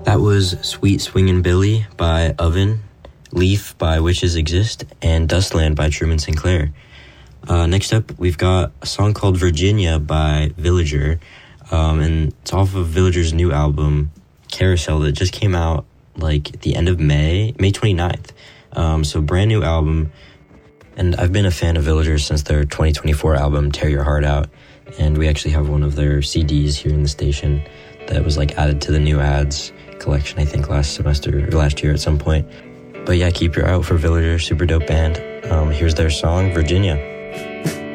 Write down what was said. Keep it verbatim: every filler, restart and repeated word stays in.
That was Sweet Swingin' Billy by Oven, Leaf by Witches Exist, and Dustland by Truman Sinclair. Uh, next up, we've got a song called Virginia by Villager, um, and it's off of Villager's new album, Carousel, that just came out like at the end of May, May twenty-ninth. Um, so brand new album, and I've been a fan of Villager since their twenty twenty-four album, Tear Your Heart Out, and we actually have one of their C Ds here in the station that was like added to the new ads collection, I think last semester or last year at some point. But yeah, keep your eye out for Villager, super dope band. Um, here's their song, Virginia.